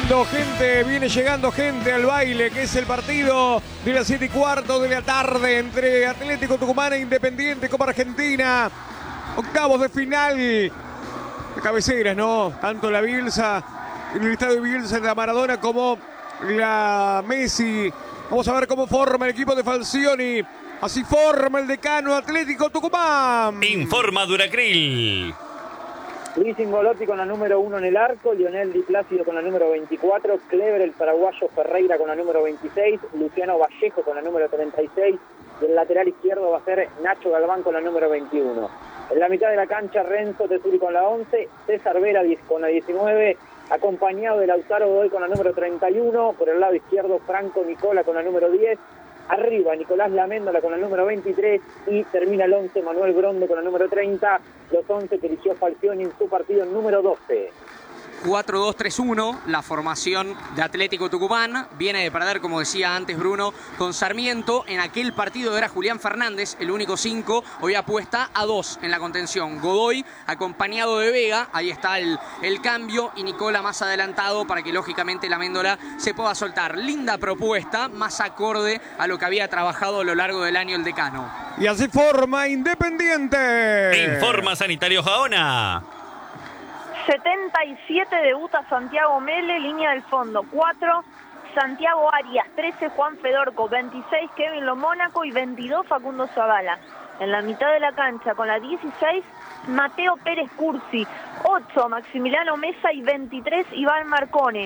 viene llegando gente al baile, que es el partido de las 7:15 de la tarde entre Atlético Tucumán e Independiente, Copa Argentina. Octavos de final. De cabeceras, ¿no? Tanto la Bielsa, en el estadio Bielsa de la Maradona, como la Messi. Vamos a ver cómo forma el equipo de Falcioni. Así forma el decano Atlético Tucumán. Informa Duracril. Luis Ingolotti con la número 1 en el arco, Lionel Di Plácido con la número 24, Clever el paraguayo Ferreira con la número 26, Luciano Vallejo con la número 36 y el lateral izquierdo va a ser Nacho Galván con la número 21. En la mitad de la cancha Renzo Tesuri con la 11, César Vera con la 19, acompañado de Lautaro Godoy con la número 31, por el lado izquierdo Franco Nicola con la número 10, arriba Nicolás Laméndola con la número 23 y termina el 11 Manuel Brondo con la número 30, los 11 que eligió Falcioni en su partido número 12. 4-2-3-1, la formación de Atlético Tucumán. Viene de perder, como decía antes Bruno, con Sarmiento. En aquel partido era Julián Fernández, el único 5. Hoy apuesta a 2 en la contención. Godoy acompañado de Vega, ahí está el cambio. Y Nicola más adelantado para que lógicamente la Méndola se pueda soltar. Linda propuesta, más acorde a lo que había trabajado a lo largo del año el decano. Y así forma Independiente. Informa Sanitario Gaona. 77 debuta Santiago Mele, línea del fondo. 4, Santiago Arias. 13, Juan Fedorco. 26, Kevin Lomónaco. Y 22, Facundo Zavala. En la mitad de la cancha, con la 16, Mateo Pérez Cursi. 8, Maximiliano Mesa. Y 23, Iván Marcone.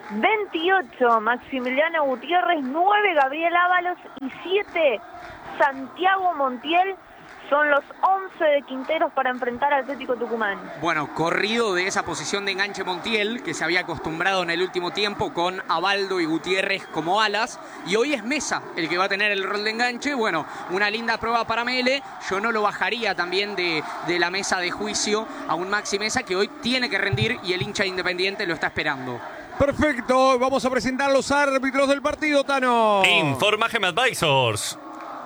28, Maximiliano Gutiérrez. 9, Gabriel Ábalos. Y 7, Santiago Montiel. Son los 11 de Quinteros para enfrentar al Atlético Tucumán. Bueno, corrido de esa posición de enganche Montiel, que se había acostumbrado en el último tiempo con Abaldo y Gutiérrez como alas. Y hoy es Mesa el que va a tener el rol de enganche. Bueno, una linda prueba para Mele. Yo no lo bajaría también de la mesa de juicio a un Maxi Mesa, que hoy tiene que rendir y el hincha de Independiente lo está esperando. Perfecto, vamos a presentar los árbitros del partido, Tano. Informa Gem Advisors.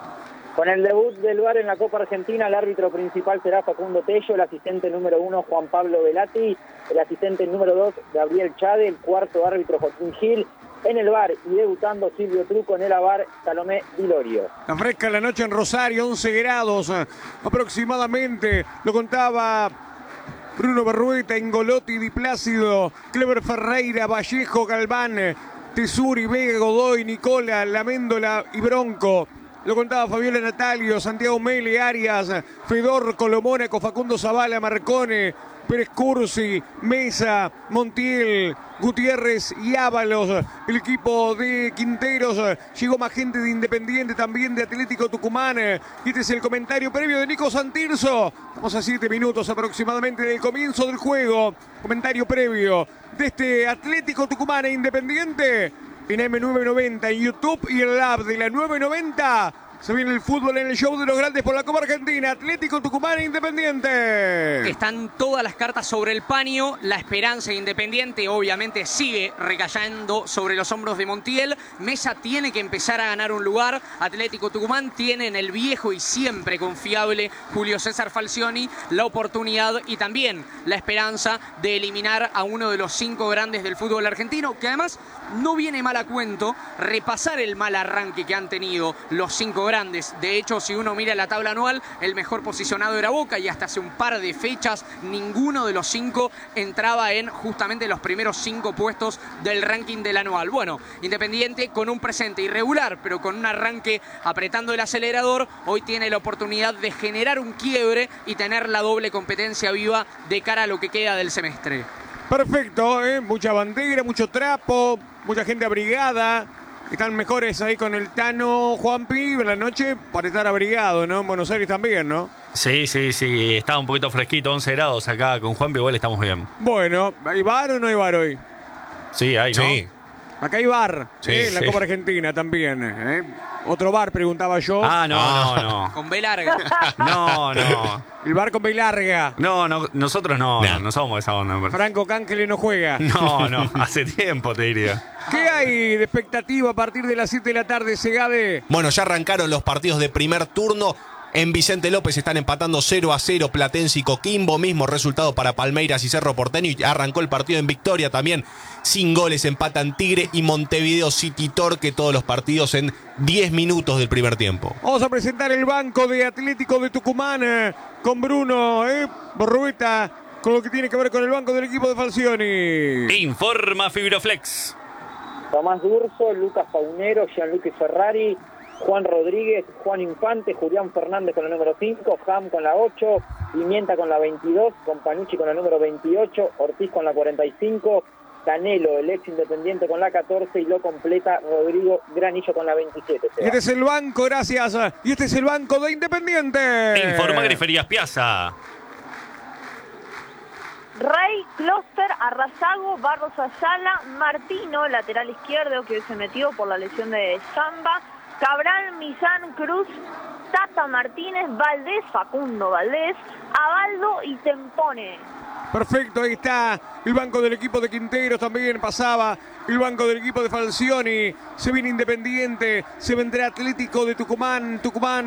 Con el debut del VAR en la Copa Argentina, el árbitro principal será Facundo Tello, el asistente número 1 Juan Pablo Velati, el asistente número 2 Gabriel Chade, el cuarto árbitro Joaquín Gil, en el VAR y debutando Silvio Truco, en el AVAR Salomé Dilorio. Está fresca la noche en Rosario, 11 grados aproximadamente, lo contaba Bruno Berrueta, Ingolotti, Di Plácido, Clever Ferreira, Vallejo, Galván, Tesuri, Vega, Godoy, Nicola, Laméndola y Bronco. Lo contaba Fabiola Natalio, Santiago Mele, Arias, Fedorco, Lomónaco, Facundo Zavala, Marcone, Pérez Cursi, Mesa, Montiel, Gutiérrez y Ábalos. El equipo de Quinteros. Llegó más gente de Independiente, también de Atlético Tucumán. Y este es el comentario previo de Nico Santirso. Estamos a 7 minutos aproximadamente del comienzo del juego. Comentario previo de este Atlético Tucumán e Independiente. En M990 en YouTube y en el app de la 990. Se viene el fútbol en el show de los grandes por la Copa Argentina. Atlético Tucumán e Independiente. Están todas las cartas sobre el paño. La esperanza de Independiente obviamente sigue recayendo sobre los hombros de Montiel. Mesa tiene que empezar a ganar un lugar. Atlético Tucumán tiene en el viejo y siempre confiable Julio César Falcioni la oportunidad y también la esperanza de eliminar a uno de los 5 grandes del fútbol argentino, que además no viene mal a cuento repasar el mal arranque que han tenido los 5 grandes. De hecho, si uno mira la tabla anual, el mejor posicionado era Boca y hasta hace un par de fechas ninguno de los 5 entraba en justamente los primeros 5 puestos del ranking del anual. Bueno, Independiente con un presente irregular, pero con un arranque apretando el acelerador, hoy tiene la oportunidad de generar un quiebre y tener la doble competencia viva de cara a lo que queda del semestre. Perfecto, mucha bandera, mucho trapo, mucha gente abrigada. Están mejores ahí con el Tano, Juanpi, en la noche para estar abrigado, ¿no? En Buenos Aires también, ¿no? Sí, está un poquito fresquito, 11 grados acá con Juanpi, igual estamos bien. Bueno, ¿hay bar o no hay bar hoy? Sí, hay, ¿no? Sí. Acá hay bar, Sí, en la Copa Argentina también. Otro bar, preguntaba yo. No. Con B larga. No. El bar con B larga. No, nosotros no somos esa onda. Franco Cángel no juega. No, hace tiempo te diría. ¿Qué hay de expectativa a partir de las 7 de la tarde, Segade? Bueno, ya arrancaron los partidos de primer turno. En Vicente López están empatando 0-0 Platense y Coquimbo, mismo resultado para Palmeiras y Cerro Porteño, y arrancó el partido en victoria también, sin goles, empatan Tigre y Montevideo City Torque, todos los partidos en 10 minutos del primer tiempo. Vamos a presentar el banco de Atlético de Tucumán con Bruno Borrueta, con lo que tiene que ver con el banco del equipo de Falcioni. Informa Fibroflex. Tomás Durso, Lucas Paunero, Gianluca Ferrari, Juan Rodríguez, Juan Infante, Julián Fernández con la número 5, Ham con la 8, Pimienta con la 22, Companucci con la número 28, Ortiz con la 45, Canelo, el ex Independiente con la 14 y lo completa Rodrigo Granillo con la 27. Y este es el banco, gracias. Y este es el banco de Independiente. Informa Griferías Piazza. Rey, Closter, Arrazago, Barros Ayala, Martino, lateral izquierdo que hoy se metió por la lesión de Zamba, Cabral, Millán, Cruz, Tata Martínez, Valdés, Facundo Valdés, Abaldo y Tempone. Perfecto, ahí está el banco del equipo de Quinteros, también pasaba el banco del equipo de Falcioni, se viene Independiente, se vendrá Atlético de Tucumán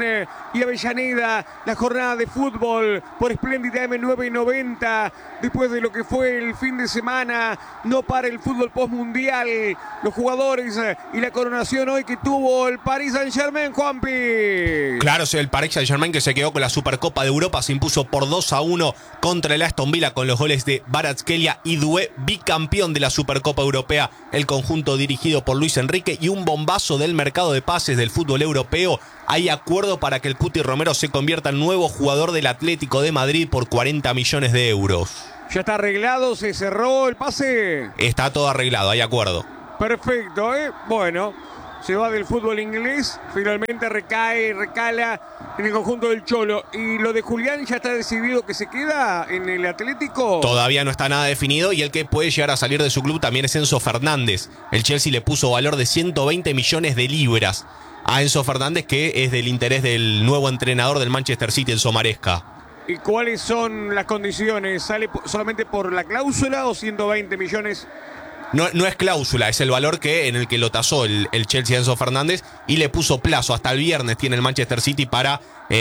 y Avellaneda, la jornada de fútbol por Espléndida M990, después de lo que fue el fin de semana, no para el fútbol postmundial, los jugadores y la coronación hoy que tuvo el Paris Saint-Germain, Juanpi. Claro, el Paris Saint-Germain que se quedó con la Supercopa de Europa, se impuso por 2-1 contra el Aston Villa con los goles de Kvaratskhelia y Doué, bicampeón de la Supercopa Europea, el conjunto dirigido por Luis Enrique, y un bombazo del mercado de pases del fútbol europeo. Hay acuerdo para que el Cuti Romero se convierta en nuevo jugador del Atlético de Madrid por 40 millones de euros. ¿Ya está arreglado? ¿Se cerró el pase? Está todo arreglado, hay acuerdo. Perfecto, Bueno, se va del fútbol inglés, finalmente recala en el conjunto del Cholo. ¿Y lo de Julián ya está decidido que se queda en el Atlético? Todavía no está nada definido, y el que puede llegar a salir de su club también es Enzo Fernández. El Chelsea le puso valor de 120 millones de libras a Enzo Fernández, que es del interés del nuevo entrenador del Manchester City, Enzo Maresca. ¿Y cuáles son las condiciones? ¿Sale solamente por la cláusula o 120 millones? No es cláusula, es el valor en el que lo tasó el Chelsea a Enzo Fernández, y le puso plazo. Hasta el viernes tiene el Manchester City para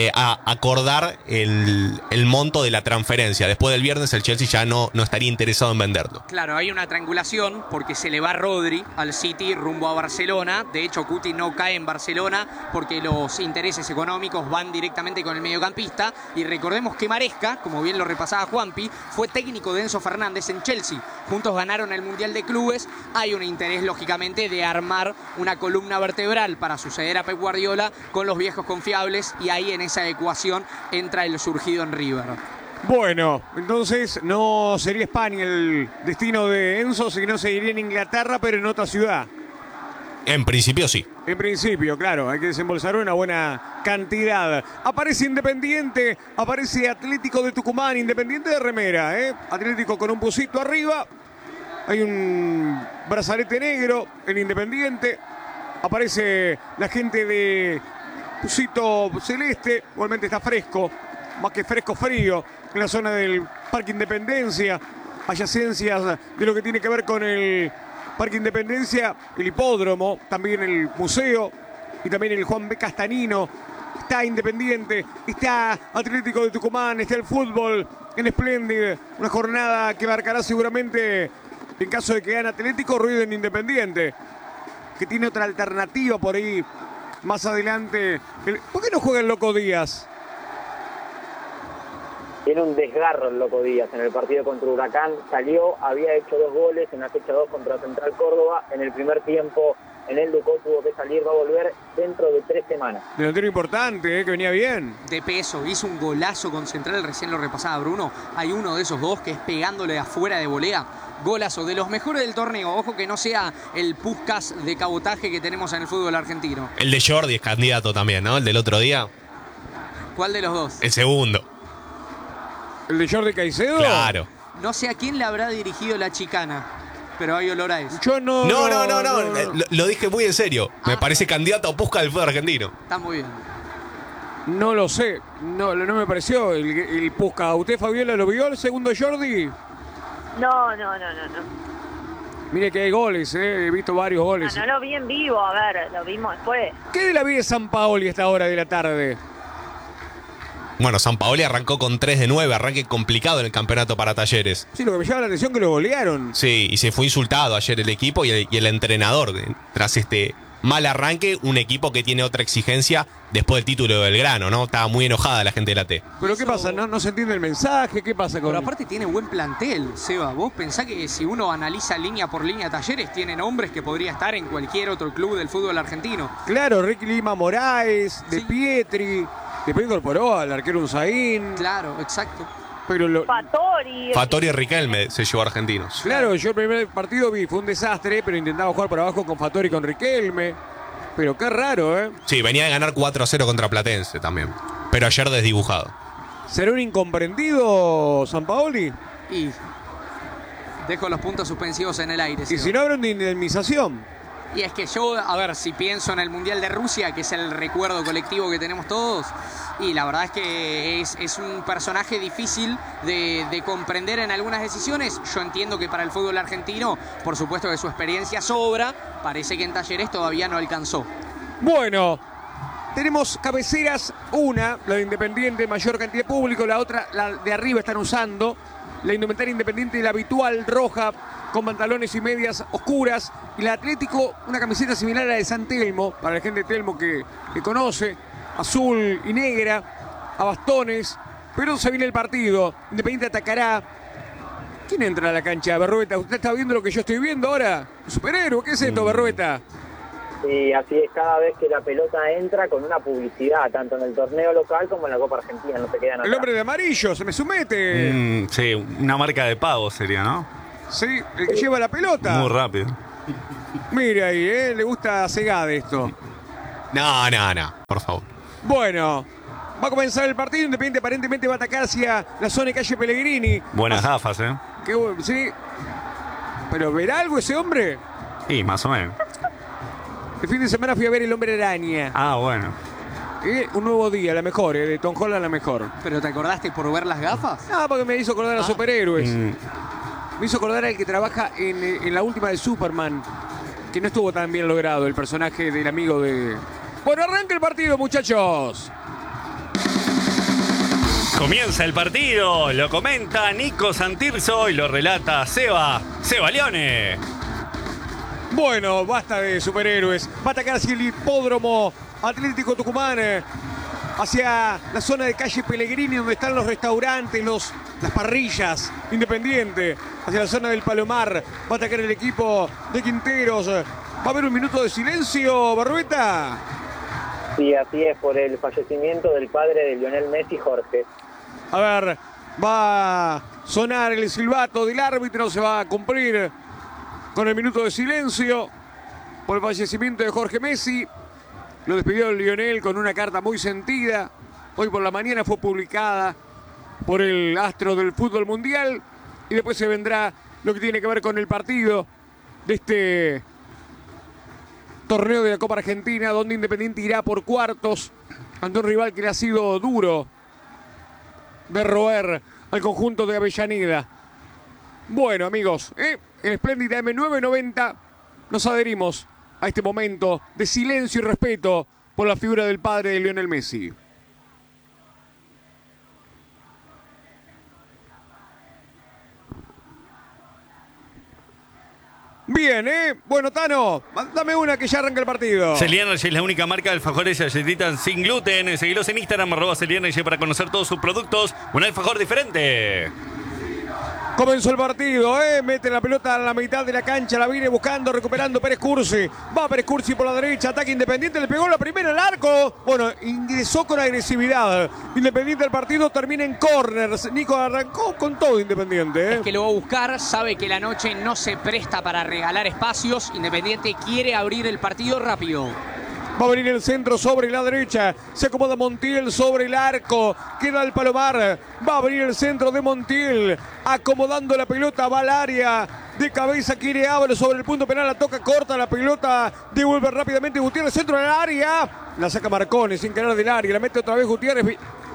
acordar el monto de la transferencia. Después del viernes el Chelsea ya no estaría interesado en venderlo. Claro, hay una triangulación porque se le va Rodri al City rumbo a Barcelona. De hecho, Cuti no cae en Barcelona porque los intereses económicos van directamente con el mediocampista. Y recordemos que Maresca, como bien lo repasaba Juanpi, fue técnico de Enzo Fernández en Chelsea. Juntos ganaron el Mundial de Clubes. Hay un interés, lógicamente, de armar una columna vertebral para suceder a Pep Guardiola con los viejos confiables, y ahí en esa ecuación entra el surgido en River. Bueno, entonces no sería España el destino de Enzo, sino seguiría en Inglaterra, pero en otra ciudad. En principio sí. En principio, claro, hay que desembolsar una buena cantidad. Aparece Independiente, aparece Atlético de Tucumán, Independiente de remera, Atlético con un busito arriba, hay un brazalete negro en Independiente, aparece la gente de busito celeste, igualmente está fresco, más que fresco frío, en la zona del Parque Independencia, adyacencias de lo que tiene que ver con el Parque Independencia, el hipódromo, también el museo y también el Juan B. Castanino. Está Independiente, está Atlético de Tucumán, está el fútbol en Splendid, una jornada que marcará seguramente, en caso de que gane Atlético, ruido en Independiente, que tiene otra alternativa por ahí más adelante. ¿Por qué no juega el Loco Díaz? Tiene un desgarro el Loco Díaz en el partido contra Huracán. Salió, había hecho 2 goles en la fecha 2 contra Central Córdoba. En el primer tiempo en el Ducó tuvo que salir, va a volver dentro de 3 semanas. Delantero importante, que venía bien. De peso, hizo un golazo con Central, recién lo repasaba Bruno. Hay uno de esos dos que es pegándole afuera de volea. Golazo, de los mejores del torneo. Ojo que no sea el Puskás de cabotaje que tenemos en el fútbol argentino. El de Jordi es candidato también, ¿no? El del otro día. ¿Cuál de los dos? El segundo. ¿El de Jordi Caicedo? Claro. No sé a quién le habrá dirigido la chicana, pero hay olor a eso. Yo no. No. Lo dije muy en serio. Me parece candidato a Puskás del fútbol argentino. Está muy bien. No lo sé. No me pareció el Puskás. ¿Usted, Fabiola, lo vio el segundo Jordi? No. Mire que hay goles, he visto varios goles. No lo vi en vivo, a ver, lo vimos después. ¿Qué de la vida de San Paoli a esta hora de la tarde? Bueno, Sampaoli arrancó con 3 de 9, arranque complicado en el campeonato para Talleres. Sí, lo que me llama la atención es que lo golearon. Sí, y se fue insultado ayer el equipo y el entrenador. Tras este mal arranque, un equipo que tiene otra exigencia después del título de Belgrano, ¿no? Estaba muy enojada la gente de la T. ¿Pero qué pasa? ¿No se entiende el mensaje? ¿Qué pasa con...? Pero aparte tiene buen plantel, Seba. Vos pensás que si uno analiza línea por línea Talleres, tiene nombres que podría estar en cualquier otro club del fútbol argentino. Claro, Ricky Lima Moraes, De Sí. Pietri, después incorporó al arquero Unzaín. Claro, exacto. Pero Fattori y Riquelme se llevó a Argentinos. claro, yo el primer partido vi, fue un desastre, pero intentaba jugar por abajo con Fattori y con Riquelme. Pero qué raro, ¿eh? Sí, venía de ganar 4-0 contra Platense también. Pero ayer desdibujado. ¿Será un incomprendido Sampaoli? Y dejo los puntos suspensivos en el aire. Y Seba. si no habrá una indemnización. Y es que yo, a ver, si pienso en el Mundial de Rusia, que es el recuerdo colectivo que tenemos todos, y la verdad es que es un personaje difícil de comprender en algunas decisiones. Yo entiendo que para el fútbol argentino, por supuesto que su experiencia sobra, parece que en Talleres todavía no alcanzó. Bueno, tenemos cabeceras, una, la de Independiente, mayor cantidad de público, la otra, la de arriba están usando, la indumentaria Independiente, la habitual, roja, con pantalones y medias oscuras, y la Atlético, una camiseta similar a la de San Telmo, para la gente de Telmo que conoce, azul y negra, a bastones, pero se viene el partido, Independiente atacará. ¿Quién entra a la cancha, Berrueta? ¿Usted está viendo lo que yo estoy viendo ahora? ¿Superhéroe? ¿Qué es esto, Berrueta? Y así es, cada vez que la pelota entra con una publicidad, tanto en el torneo local como en la Copa Argentina, no se quedan El atrás. hombre de amarillo, se me somete. Sí, una marca de pago sería, ¿no? Sí, el que lleva la pelota. Muy rápido. Mire ahí, le gusta a Segade esto. No, por favor. Bueno, va a comenzar el partido. Independiente aparentemente va a atacar hacia la zona de calle Pellegrini. Buenas gafas, ¿eh? Sí. Pero ¿verá algo ese hombre? Sí, más o menos. El fin de semana fui a ver El Hombre Araña. Ah, bueno. Un nuevo día, la mejor, de Tom Holland, la mejor. ¿Pero te acordaste por ver las gafas? Ah, porque me hizo acordar a superhéroes. Mm, Me hizo acordar al que trabaja en la última de Superman, que no estuvo tan bien logrado, el personaje del amigo de... Bueno, arranca el partido, muchachos. Comienza el partido, lo comenta Nico Santirso y lo relata Seba Leone. Bueno, basta de superhéroes. Va a atacar hacia el hipódromo Atlético Tucumán, hacia la zona de calle Pellegrini, donde están los restaurantes, las parrillas. Independiente, hacia la zona del Palomar. Va a atacar el equipo de Quinteros. ¿Va a haber un minuto de silencio, Barrueta? Sí, así es, por el fallecimiento del padre de Lionel Messi, Jorge. A ver, va a sonar el silbato del árbitro, se va a cumplir con el minuto de silencio por el fallecimiento de Jorge Messi. Lo despidió Lionel con una carta muy sentida. Hoy por la mañana fue publicada por el astro del fútbol mundial. Y después se vendrá lo que tiene que ver con el partido de este torneo de la Copa Argentina, donde Independiente irá por cuartos ante un rival que le ha sido duro de roer al conjunto de Avellaneda. Bueno, amigos, en Espléndida M990 nos adherimos a este momento de silencio y respeto por la figura del padre de Lionel Messi. Bien, Bueno, Tano, dame una que ya arranca el partido. Celiernergy es la única marca de alfajores y galletitas sin gluten. Seguilos en Instagram, @Celiernergy para conocer todos sus productos. Un alfajor diferente. Comenzó el partido, mete la pelota a la mitad de la cancha, la viene buscando, recuperando Pérez Cursi. Va Pérez Cursi por la derecha, ataque Independiente, le pegó la primera al arco. Bueno, ingresó con agresividad. Independiente del partido termina en córner. Nico arrancó con todo Independiente. Es que lo va a buscar, sabe que la noche no se presta para regalar espacios. Independiente quiere abrir el partido rápido. Va a venir el centro sobre la derecha. Se acomoda Montiel sobre el arco. Queda el Palomar. Va a venir el centro de Montiel. Acomodando la pelota. Va al área. De cabeza quiere Ábalos sobre el punto penal. La toca corta la pelota. Devuelve rápidamente Gutiérrez. Centro del área. La saca Marcone sin querer del área. La mete otra vez Gutiérrez.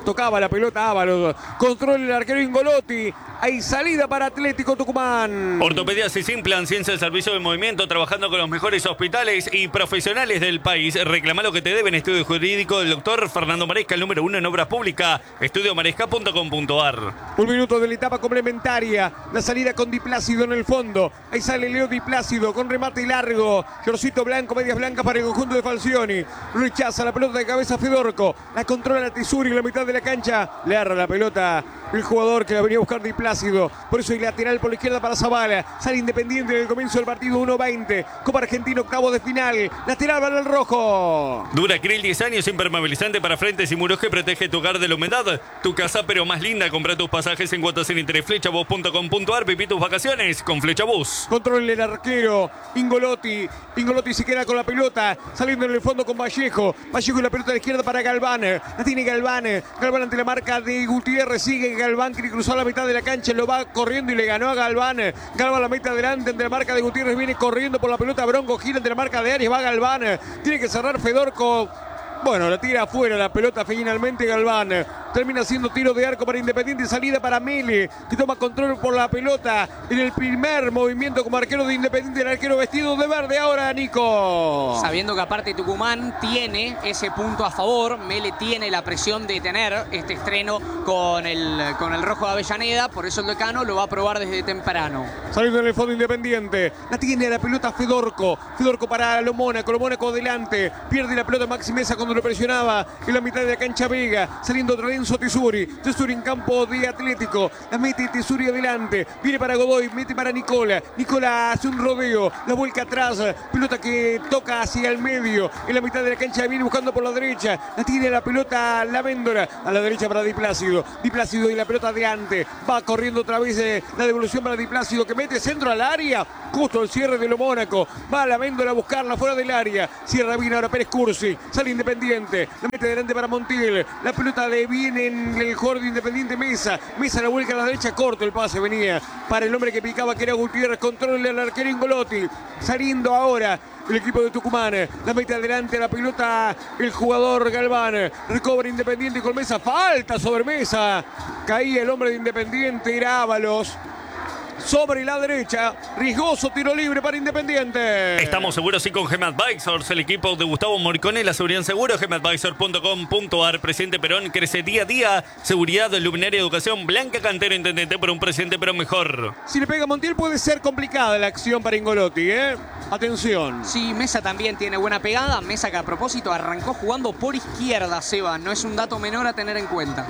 Tocaba la pelota Ábalos. Control el arquero Ingolotti. Hay salida para Atlético Tucumán. Ortopedia Simplan, ciencia del servicio de movimiento, trabajando con los mejores hospitales y profesionales del país. Reclama lo que te deben. Estudio jurídico del doctor Fernando Maresca, el número 1 en obras públicas. Estudiomaresca.com.ar. Un minuto de la etapa complementaria. La salida con Di Plácido en el fondo. Ahí sale Leo Di Plácido con remate largo. Shortcito blanco, medias blancas para el conjunto de Falcioni. Rechaza la pelota de cabeza Fedorco. La controla la Tesuri en la mitad de la cancha. Le agarra la pelota el jugador que la venía a buscar Di Plácido. Por eso hay lateral por la izquierda para Zavala. Sale Independiente en el comienzo del partido 1-20. Copa Argentina, octavos de final. Lateral para el rojo. Duracril 10 años, impermeabilizante para frentes y muros que protege tu hogar de la humedad. Tu casa pero más linda. Compra tus pasajes en cuotas sin interés. Flechabus.com.ar. Viví tus vacaciones con Flechabus. Control el arquero Ingolotti. Ingolotti se queda con la pelota. Saliendo en el fondo con Vallejo. Vallejo y la pelota a la izquierda para Galván. La tiene Galván. Galván ante la marca de Gutiérrez. Sigue Galván, quiere cruzar la mitad de la cancha. Lo va corriendo y le ganó a Galván. Galván la mete adelante ante la marca de Gutiérrez. Viene corriendo por la pelota. Bronco gira ante la marca de Arias. Va Galván. Tiene que cerrar Fedorco. Bueno, la tira afuera la pelota finalmente Galván. Termina siendo tiro de arco para Independiente. Salida para Mele, que toma control por la pelota en el primer movimiento como arquero de Independiente. El arquero vestido de verde ahora, Nico. Sabiendo que aparte Tucumán tiene ese punto a favor. Mele tiene la presión de tener este estreno con el rojo de Avellaneda. Por eso el decano lo va a probar desde temprano. Saliendo en el fondo Independiente. La tiene la pelota Fedorco. Fedorco para lo Mónaco. Lo Mónaco adelante. Pierde la pelota Maxi Mesa cuando lo presionaba en la mitad de la cancha Vega. Saliendo otra vez Tesuri. Tesuri en campo de Atlético. La mete Tesuri adelante. Viene para Godoy. Mete para Nicola. Nicola hace un rodeo. La vuelca atrás. Pelota que toca hacia el medio. En la mitad de la cancha viene buscando por la derecha. La tiene la pelota Lavéndora. A la derecha para Di Plácido. Di Plácido y la pelota adelante. Va corriendo otra vez la devolución para Di Plácido que mete centro al área. Justo el cierre de lo Mónaco. Va Lavéndora a buscarla fuera del área. Cierra bien ahora Pérez Cursi. Sale Independiente. La mete adelante para Montiel. La pelota le viene en el jugador de Independiente Mesa. Mesa la vuelca a la derecha, corto el pase venía para el hombre que picaba que era Gutiérrez. Control al arquero Ingolotti. Saliendo ahora el equipo de Tucumán. La mete adelante la pelota el jugador Galván. Recobra Independiente con Mesa. Falta sobre Mesa. Caía el hombre de Independiente, era Ábalos. Sobre la derecha, riesgoso tiro libre para Independiente. Estamos seguros y con Gem Advisors, el equipo de Gustavo Morcone, la seguridad en seguro, gemadvisor.com.ar. Presidente Perón crece día a día. Seguridad, luminaria, educación, Blanca Cantero, intendente por un presidente Perón mejor. Si le pega a Montiel puede ser complicada la acción para Ingolotti, ¿eh? Atención. Sí, Mesa también tiene buena pegada. Mesa que a propósito arrancó jugando por izquierda, Seba. No es un dato menor a tener en cuenta.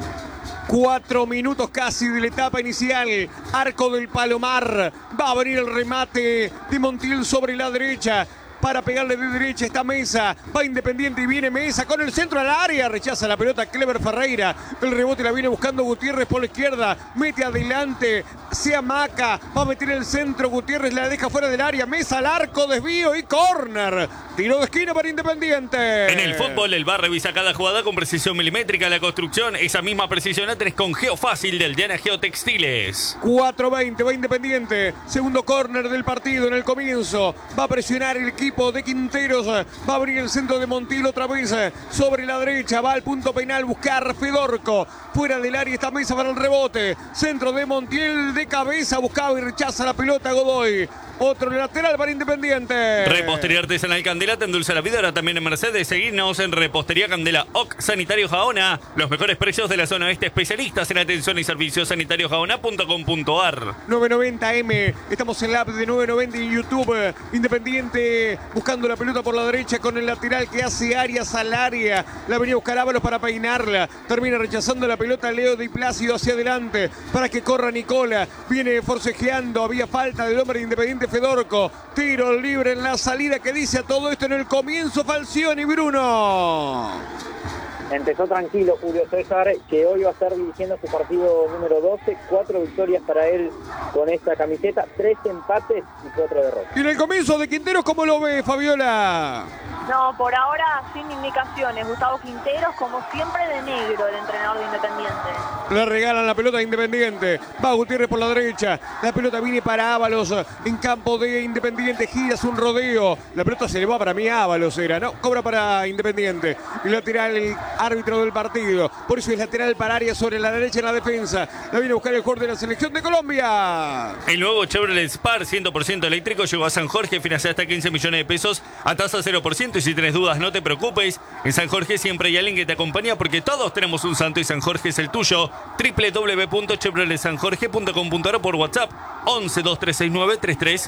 4 minutos casi de la etapa inicial. Arco del Palomar. Va a venir el remate de Montiel sobre la derecha. Para pegarle de derecha está Mesa. Va Independiente y viene Mesa con el centro al área. Rechaza la pelota Clever Ferreira. El rebote la viene buscando Gutiérrez por la izquierda. Mete adelante. Se amaca. Va a meter el centro. Gutiérrez la deja fuera del área. Mesa al arco. Desvío y córner. Tiro de esquina para Independiente. En el fútbol, el VAR revisa cada jugada con precisión milimétrica. La construcción, esa misma precisión la tenés con Geofácil del Diana Geotextiles. 4-20. Va Independiente. Segundo córner del partido en el comienzo. Va a presionar el equipo de Quinteros. Va a abrir el centro de Montiel otra vez. Sobre la derecha. Va al punto penal. Buscar Fedorco. Fuera del área está Mesa para el rebote. Centro de Montiel de cabeza. Buscaba y rechaza la pelota Godoy. Otro lateral para Independiente. Repostería Artesanal Candela te endulza la vida. Ahora también en Mercedes. Seguirnos en Repostería Candela OC Sanitario Jaona. Los mejores precios de la zona oeste. Especialistas en atención y servicios sanitarios jaona.com.ar. 990M. Estamos en la app de 990 en YouTube. Independiente buscando la pelota por la derecha con el lateral que hace Arias al área. La venía a buscar Ábalos para peinarla. Termina rechazando la pelota Leo Di Plácido hacia adelante para que corra Nicola. Viene forcejeando. Había falta del hombre de Independiente Fedorco. Tiro libre en la salida que dice a todo esto en el comienzo Falcioni, Bruno. Empezó tranquilo Julio César, que hoy va a estar dirigiendo su partido número 12. 4 victorias para él con esta camiseta, 3 empates y 4 derrotas. Y en el comienzo de Quinteros, ¿cómo lo ve, Fabiola? No, por ahora sin indicaciones. Gustavo Quinteros, como siempre, de negro, el entrenador de Independiente. Le regalan la pelota a Independiente. Va Gutiérrez por la derecha. La pelota viene para Ábalos en campo de Independiente. Gira, es un rodeo. La pelota se le va para mí a Ábalos, era, ¿no? Cobra para Independiente. Y lateral, el árbitro del partido. Por eso es lateral para Arias sobre la derecha en la defensa. La viene a buscar el jugador de la selección de Colombia. El nuevo Chevrolet Spar 100% eléctrico llegó a San Jorge, financia hasta 15 millones de pesos a tasa 0%. Y si tenés dudas, no te preocupes. En San Jorge siempre hay alguien que te acompaña porque todos tenemos un santo y San Jorge es el tuyo. www.chevroletsanjorge.com.ar o por WhatsApp 11 2369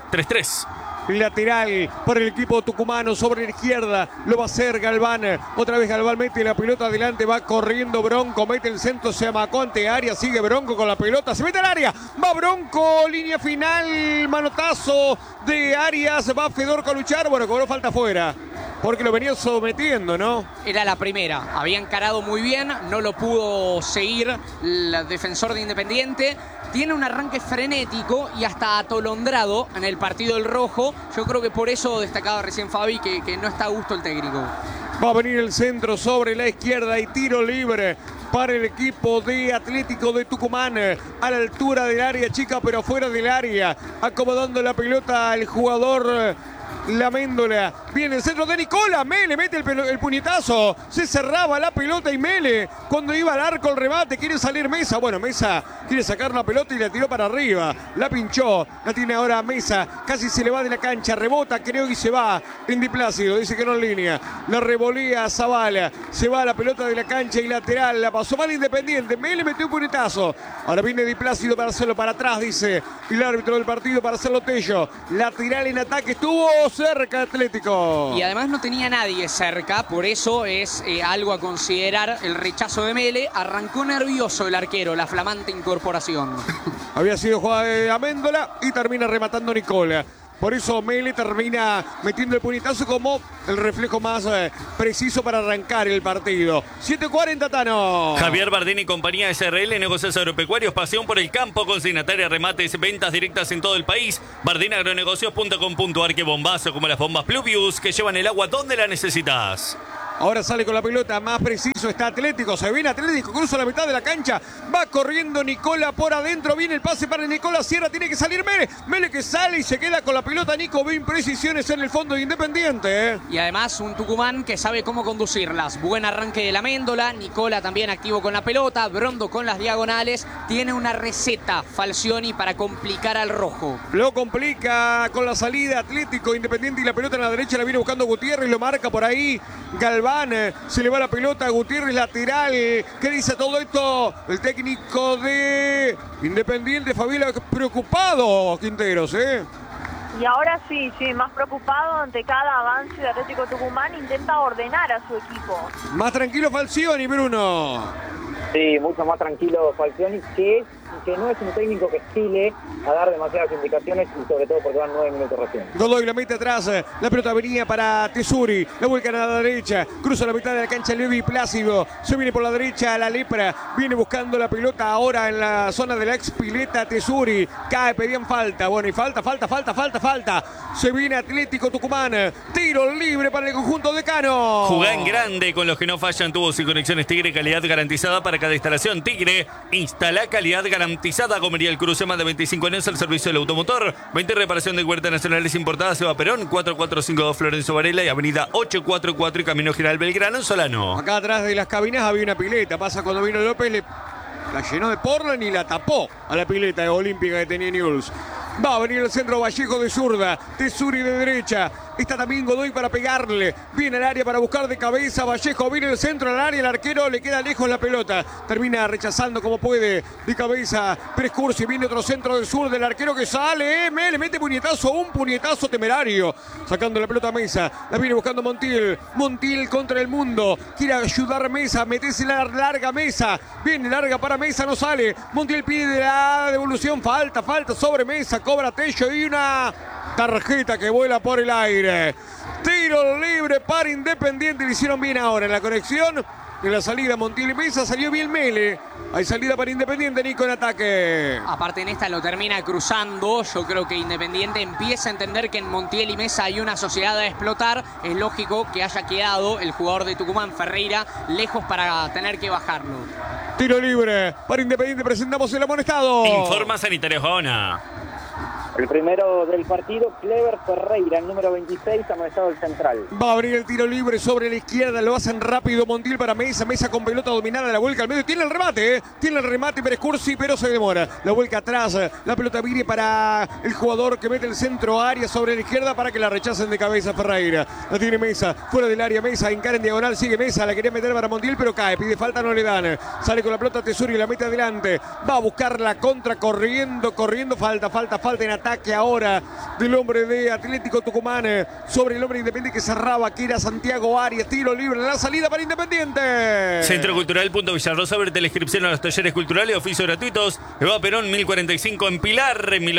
3333. Lateral por el equipo tucumano sobre la izquierda. Lo va a hacer Galván. Otra vez Galván mete la pelota adelante. Va corriendo Bronco. Mete el centro. Se amacó ante Arias. Sigue Bronco con la pelota. Se mete al área. Va Bronco. Línea final. Manotazo de Arias. Va Fedorco a luchar. Bueno, cobró falta afuera. Porque lo venía sometiendo, ¿no? Era la primera. Había encarado muy bien. No lo pudo seguir el defensor de Independiente. Tiene un arranque frenético y hasta atolondrado en el partido del rojo. Yo creo que por eso destacaba recién Fabi que no está a gusto el técnico. Va a venir el centro sobre la izquierda y tiro libre para el equipo de Atlético de Tucumán. A la altura del área chica, pero fuera del área. Acomodando la pelota al jugador La Méndola. Viene el centro de Nicola. Mele mete el puñetazo. Se cerraba la pelota y Mele, cuando iba al arco el remate, quiere salir Mesa. Bueno, Mesa quiere sacar la pelota y la tiró para arriba. La pinchó. La tiene ahora Mesa. Casi se le va de la cancha. Rebota, creo, y se va. Indy Plácido dice que no en línea. La revolea Zavala. Se va la pelota de la cancha y lateral. La pasó mal Independiente. Mele metió un puñetazo. Ahora viene Di Plácido para hacerlo para atrás, dice el árbitro del partido, para hacerlo Tello. Lateral en ataque. Estuvo cerca Atlético. Y además no tenía nadie cerca, por eso es algo a considerar el rechazo de Mele. Arrancó nervioso el arquero, la flamante incorporación. Había sido jugada de Améndola y termina rematando Nicola. Por eso Mele termina metiendo el puñetazo como el reflejo más preciso para arrancar el partido. 7:40, Tano. Javier Bardini y compañía SRL, negocios agropecuarios, pasión por el campo, consignataria, remates, ventas directas en todo el país. bardinaagronegocios.com.ar. Qué bombazo, como las bombas Pluvius que llevan el agua donde la necesitas. Ahora sale con la pelota, más preciso está Atlético, se viene Atlético, cruza la mitad de la cancha, va corriendo Nicola por adentro, viene el pase para Nicola Sierra, tiene que salir Mele, Mele que sale y se queda con la pelota. Nico ve imprecisiones en el fondo de Independiente. Y además un Tucumán que sabe cómo conducirlas. Buen arranque de la Méndola, Nicola también activo con la pelota, Brondo con las diagonales, tiene una receta Falcioni para complicar al rojo. Lo complica con la salida Atlético, Independiente, y la pelota en la derecha la viene buscando Gutiérrez, lo marca por ahí Galván. Se le va la pelota a Gutiérrez, lateral. ¿Qué dice todo esto? El técnico de Independiente, Fabiola, preocupado, Quinteros, Y ahora sí, más preocupado ante cada avance de Atlético Tucumán. Intenta ordenar a su equipo. Más tranquilo Falcioni, Bruno. Sí, mucho más tranquilo Falcioni, que no es un técnico que estile a dar demasiadas indicaciones y sobre todo porque van 9 minutos recién. Godoy la mete atrás, la pelota venía para Tesuri, la vuelca a la derecha, cruza la mitad de la cancha Levi Plácido, se viene por la derecha a la Lepra, viene buscando la pelota ahora en la zona de la ex pileta Tesuri, cae, pedían falta, bueno, y falta, se viene Atlético Tucumán, tiro libre para el conjunto de Cano. Jugá en grande con los que no fallan tubos y conexiones Tigre, calidad garantizada para cada instalación. Tigre, instala calidad garantizada. Comería el Cruce, más de 25 años al servicio del automotor. 20 reparación de huertas nacionales importadas. Seba Perón, 4452 Florencio Varela y avenida 844 y Camino General Belgrano en Solano. Acá atrás de las cabinas había una pileta. Pasa cuando vino López, la llenó de Portland y la tapó a la pileta olímpica que tenía Newell's. Va a venir el centro Vallejo de zurda, Tesuri de derecha. Está también Godoy para pegarle. Viene al área para buscar de cabeza Vallejo. Viene el centro al área. El arquero le queda lejos la pelota. Termina rechazando como puede. De cabeza. Pérez Cursi. Viene otro centro del sur del arquero que sale. Le mete puñetazo. Un puñetazo temerario. Sacando la pelota a Mesa. La viene buscando Montiel. Montiel contra el mundo. Quiere ayudar a Mesa. Metese la larga Mesa. Viene larga para Mesa. No sale. Montiel pide la devolución. Falta sobre Mesa. Cobra Tello y una tarjeta que vuela por el aire. Tiro libre para Independiente. Le hicieron bien ahora en la conexión. En la salida Montiel y Mesa, salió bien Mele. Hay salida para Independiente, Nico, en ataque. Aparte en esta lo termina cruzando. Yo creo que Independiente empieza a entender que en Montiel y Mesa hay una sociedad a explotar. Es lógico que haya quedado el jugador de Tucumán, Ferreira, lejos para tener que bajarlo. Tiro libre para Independiente, presentamos el amonestado. Informa Sanitario Jona. El primero del partido, Clever Ferreira, el número 26, amonestado el central. Va a abrir el tiro libre sobre la izquierda, lo hacen rápido Montiel para Mesa, Mesa con pelota dominada, la vuelca al medio, tiene el remate, tiene el remate Pérez Cursi, pero se demora. La vuelca atrás, la pelota viene para el jugador que mete el centro área sobre la izquierda para que la rechacen de cabeza Ferreira. La tiene Mesa, fuera del área Mesa, encara en diagonal, sigue Mesa, la quería meter para Montiel, pero cae, pide falta, no le dan. Sale con la pelota Tesuri y la mete adelante. Va a buscar la contra, corriendo, falta en ataque ahora del hombre de Atlético Tucumán sobre el hombre Independiente que cerraba, que era Santiago Arias. Tiro libre, la salida para Independiente. Centro Cultural Punto Villarrosa, abre la inscripción a los talleres culturales, oficios gratuitos. Eva Perón, 1045 en Pilar, en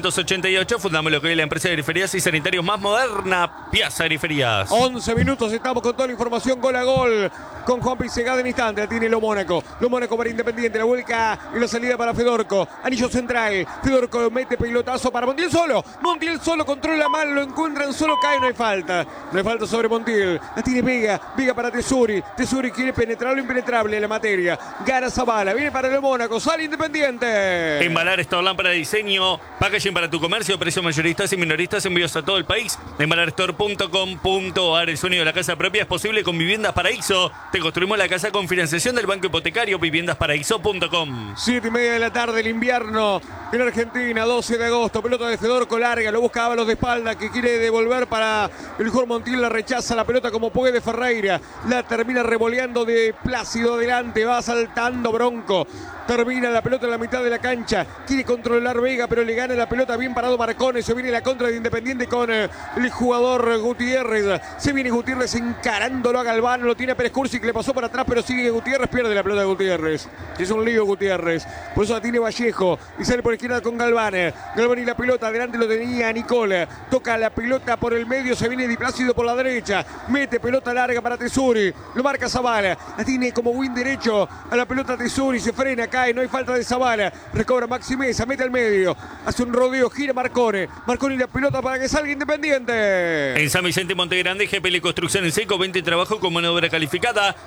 1888. Fundamos lo que es la empresa de periferias y sanitarios más moderna, Piazza Periferias. 11 minutos, estamos con toda la información gol a gol. Con Juan Pisegada en instante, la tiene Lo Mónaco para Independiente, la vuelca y la salida para Fedorco. Anillo central, Fedorco mete pelotazo para Montiel solo controla mal, lo encuentran solo, cae, no hay falta sobre Montiel. La tiene Vega para Tesuri quiere penetrar lo impenetrable en la materia. Gana Zavala, viene para Lo Mónaco, sale Independiente. Embalar Store, lámpara de diseño, packaging para tu comercio, precios mayoristas y minoristas, envíos a todo el país. Embalarstore.com.ar. El sueño de la casa propia es posible con Viviendas Paraíso. Te construimos la casa con financiación del Banco Hipotecario, viviendasparaíso.com. 7:30 de la tarde, el invierno en Argentina, 12 de agosto, pelota de Fedorco larga, lo busca Ábalos de espalda, que quiere devolver para el jugador Montiel, la rechaza la pelota como puede Ferreira, la termina revoleando de Plácido adelante, va saltando Bronco, termina la pelota en la mitad de la cancha, quiere controlar Vega, pero le gana la pelota, bien parado Marcone, se viene la contra de Independiente con el jugador Gutiérrez, se viene Gutiérrez encarándolo a Galván, lo tiene a Pérez Cursi que le pasó para atrás, pero sigue Gutiérrez, pierde la pelota de Gutiérrez, es un lío Gutiérrez, por eso la tiene Vallejo, y sale por izquierda con Galván y la pelota, adelante lo tenía Nicola, toca la pelota por el medio, se viene Di Plácido por la derecha, mete pelota larga para Tesuri, lo marca Zavala, la tiene como win derecho a la pelota Tesuri, se frena, cae, no hay falta de Zavala, recobra Maxi Mesa, mete al medio, hace un rodeo, gira Marcone y la pelota para que salga Independiente. En San Vicente Montegrande, GPL Construcción en Seco, 20 trabajo con mano de obra calificada,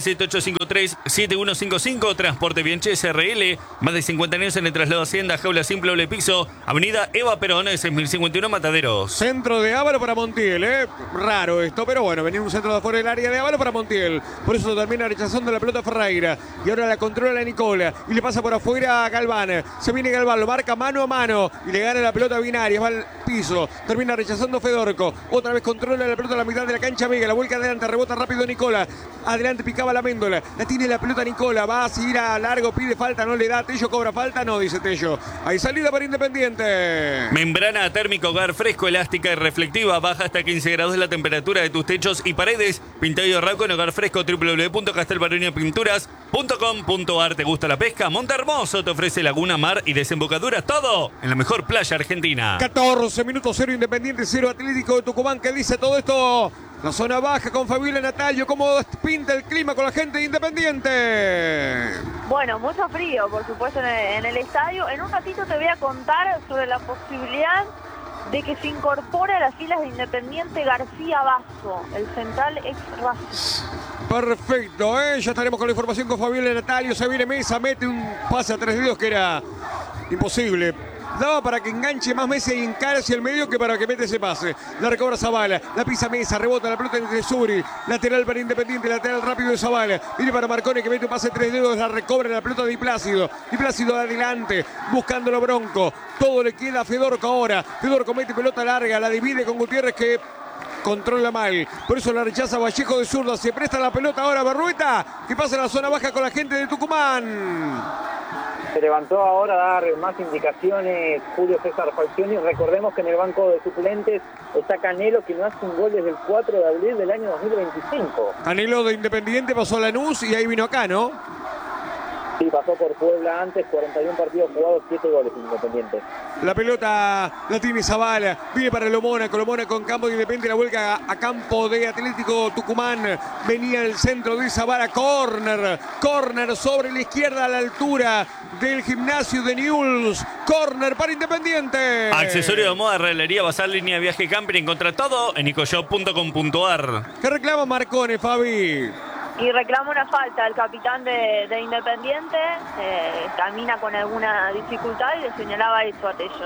1178537155, Transporte Bianche SRL, más de 50 años en el traslado Hacienda, jaula simple, doble piso, Avenida Eva Perón, 6051 Mataderos. Centro de Ávalo para Montiel, raro esto, pero bueno, venía un centro de afuera del área de Ávalo para Montiel, por eso termina rechazando la pelota Ferreira, y ahora la controla Nicola, y le pasa por afuera a Galván, se viene Galván, lo marca mano a mano, y le gana la pelota a Binarias, va al piso, termina rechazando Fedorco, otra vez controla la pelota a la mitad de la cancha Vega, la vuelca adelante, rebota rápido Nicola, adelante picaba la Méndola, la tiene la pelota Nicola, va a seguir a largo, pide falta, no le da, Tello cobra falta, no, dice Tello, hay salida para Independiente. Membrana térmica hogar fresco, elástica y reflectiva, baja hasta 15 grados la temperatura de tus techos y paredes, pintado y arrauco en hogar fresco, www.castelbaronipinturas.com.ar. ¿Te gusta la pesca? Monte Hermoso te ofrece laguna, mar y desembocadura, todo en la mejor playa argentina. 14 minutos, 0 Independiente, 0 Atlético de Tucumán. ¿Qué dice todo esto? La zona baja con Fabiola Natalio. ¿Cómo pinta el clima con la gente de Independiente? Bueno, mucho frío, por supuesto, en el estadio. En un ratito te voy a contar sobre la posibilidad de que se incorpore a las filas de Independiente García Basso, el central ex Racing. Perfecto, ya estaremos con la información con Fabiola Natalio. Se viene Mesa, mete un pase a 3 dedos que era imposible. Daba para que enganche más Messi y encara hacia el medio que para que mete ese pase. La recobra Zavala, la pisa Mesa, rebota la pelota en Tesuri, lateral para Independiente, lateral rápido de Zavala. Viene para Marcone que mete un pase de 3 dedos, la recobra la pelota de Di Plácido. Di Plácido adelante, buscándolo Bronco. Todo le queda a Fedorco ahora. Fedorco mete pelota larga, la divide con Gutiérrez que controla mal, por eso la rechaza Vallejo de zurda. Se presta la pelota ahora Berrueta, que pasa en la zona baja con la gente de Tucumán. Se levantó ahora a dar más indicaciones Julio César Falcioni. Recordemos que en el banco de suplentes está Canelo, que no hace un gol desde el 4 de abril del año 2025. Canelo de Independiente pasó a Lanús y ahí vino acá, ¿no? Sí, pasó por Puebla antes, 41 partidos jugados, 7 goles Independiente. La pelota la tiene Zavala, viene para lo Mónaco en campo de Independiente, la vuelca a campo de Atlético Tucumán, venía el centro de Zavala, córner sobre la izquierda a la altura del gimnasio de Newell's, córner para Independiente. Accesorio de moda, regalería, bazar, línea de viaje, camping, encontra todo en ecoshop.com.ar. ¿Qué reclama Marcone, Fabi? Y reclama una falta el capitán de Independiente, camina con alguna dificultad y le señalaba eso a Tello.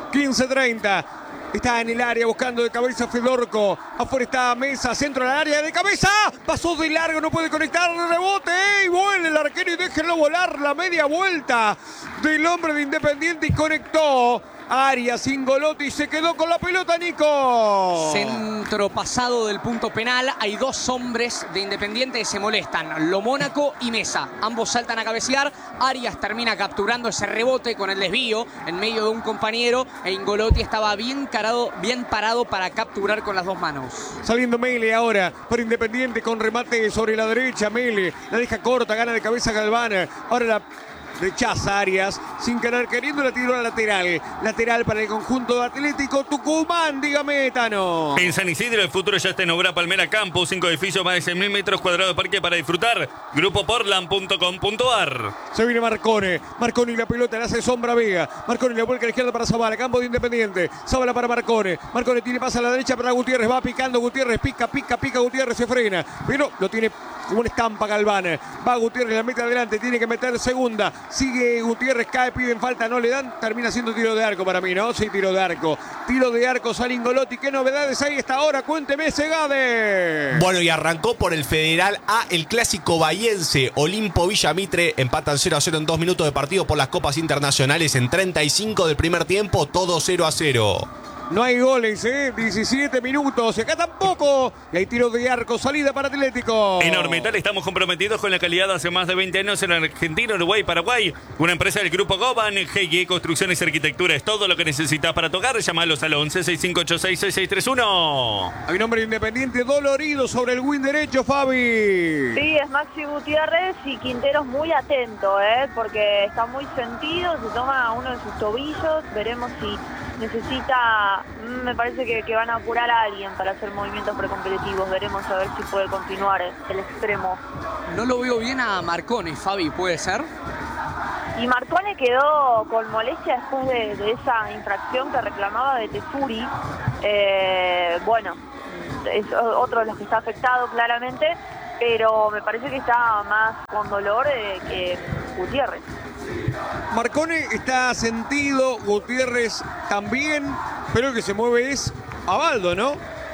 15-30. Está en el área buscando de cabeza Fedorco. Afuera está Mesa, centro del área de cabeza. Pasó de largo, no puede conectar, rebote. Y vuelve el arquero y déjenlo volar la media vuelta del hombre de Independiente y conectó. Arias, Ingolotti, se quedó con la pelota, Nico. Centro pasado del punto penal. Hay dos hombres de Independiente que se molestan. Lo Mónaco y Mesa. Ambos saltan a cabecear. Arias termina capturando ese rebote con el desvío en medio de un compañero. E Ingolotti estaba bien parado para capturar con las dos manos. Saliendo Mele ahora para Independiente con remate sobre la derecha. Mele la deja corta, gana de cabeza Galván. Ahora la rechaza Arias, sin querer queriendo, la tiró a la lateral. Lateral para el conjunto de Atlético Tucumán, dígame, Tano. En San Isidro, el futuro ya está en obra Palmera Campus. 5 edificios, más de 6.000 metros cuadrados de parque para disfrutar. Grupoportland.com.ar. Se viene Marcone y la pelota le hace sombra a Vega. Marcone la vuelca a la izquierda para Zavala, campo de Independiente. Zavala para Marcone tiene pasa a la derecha para Gutiérrez, va picando Gutiérrez, pica, Gutiérrez se frena. Pero lo tiene como una estampa Galván. Va Gutiérrez, la mete adelante, tiene que meter segunda. Sigue Gutiérrez, cae, piden falta, no le dan. Termina siendo tiro de arco para mí, ¿no? Sí, tiro de arco. Tiro de arco, sale Ingolotti. ¿Qué novedades hay esta hora? Cuénteme, Segade. Bueno, y arrancó por el Federal A, el clásico bahiense. Olimpo Villamitre empatan 0-0 en 2 minutos de partido por las copas internacionales. En 35 del primer tiempo, todo 0-0. No hay goles, 17 minutos. Y acá tampoco. Y hay tiro de arco, salida para Atlético. En Ormetal estamos comprometidos con la calidad hace más de 20 años en Argentina, Uruguay y Paraguay. Una empresa del grupo Goban, GG Construcciones y Arquitectura. Es todo lo que necesitas para tocar. Llámalos al 11-6586-6631. Hay un hombre Independiente dolorido sobre el win derecho, Fabi. Sí, es Maxi Gutiérrez y Quinteros muy atento, porque está muy sentido, se toma uno de sus tobillos. Veremos si necesita, me parece que van a apurar a alguien para hacer movimientos precompetitivos. Veremos a ver si puede continuar el extremo. No lo veo bien a Marcone, Fabi, ¿puede ser? Y Marcone quedó con molestia después de esa infracción que reclamaba de Tefuri. Bueno, es otro de los que está afectado claramente, pero me parece que está más con dolor que Gutiérrez. Marcone está sentido, Gutiérrez también, pero el que se mueve es Abaldo, ¿no?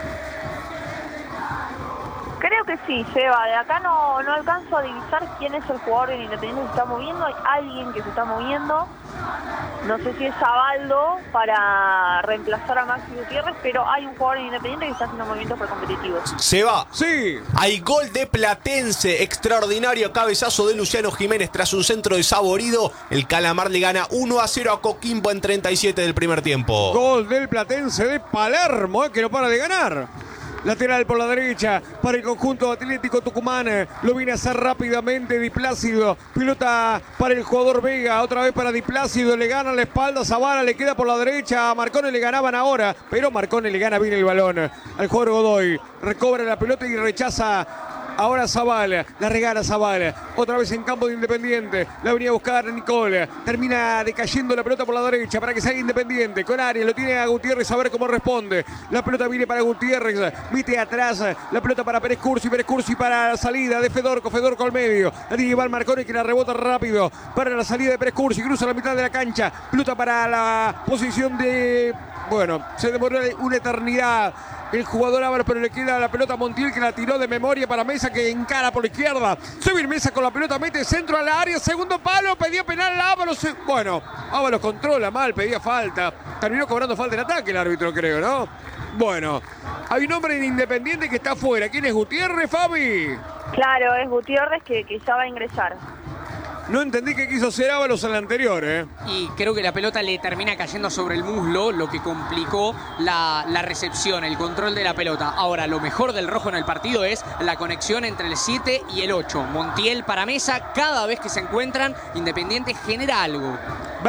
Creo que sí, Seba. De acá no alcanzo a divisar quién es el jugador en Independiente que se está moviendo. Hay alguien que se está moviendo. No sé si es Abaldo para reemplazar a Maxi Gutiérrez, pero hay un jugador en Independiente que está haciendo movimientos precompetitivos. Seba. Sí. Hay gol de Platense. Extraordinario cabezazo de Luciano Jiménez tras un centro de Saborido. El Calamar le gana 1-0 a Coquimbo en 37 del primer tiempo. Gol del Platense de Palermo, que no para de ganar. Lateral por la derecha para el conjunto Atlético Tucumán. Lo viene a hacer rápidamente Di Plácido. Pelota para el jugador Vega. Otra vez para Di Plácido. Le gana la espalda. Zavala le queda por la derecha. A Marcone le ganaban ahora. Pero Marcone le gana bien el balón al jugador Godoy. Recobra la pelota y rechaza. Ahora Zavala, la regala Zavala, otra vez en campo de Independiente, la venía a buscar Nicola, termina decayendo la pelota por la derecha para que salga Independiente, con Arias, lo tiene a Gutiérrez a ver cómo responde, la pelota viene para Gutiérrez, mete atrás, la pelota para Pérez Cursi para la salida de Fedorco al medio, la tiene Iván Marcone que la rebota rápido, para la salida de Pérez Cursi, cruza la mitad de la cancha, pelota para la posición de... Bueno, se demoró una eternidad el jugador Álvaro, pero le queda la pelota a Montiel que la tiró de memoria para Mesa que encara por la izquierda. Se viene Mesa con la pelota, mete centro a la área, segundo palo, pedía penal Ábalos. Bueno, Ábalos controla mal, pedía falta. Terminó cobrando falta en ataque el árbitro, creo, ¿no? Bueno, hay un hombre en Independiente que está afuera. ¿Quién es Gutiérrez, Fabi? Claro, es Gutiérrez que ya va a ingresar. No entendí qué quiso hacer Ábalos en la anterior, ¿eh? Y creo que la pelota le termina cayendo sobre el muslo, lo que complicó la recepción, el control de la pelota. Ahora, lo mejor del rojo en el partido es la conexión entre el 7 y el 8. Montiel para Mesa, cada vez que se encuentran, Independiente genera algo.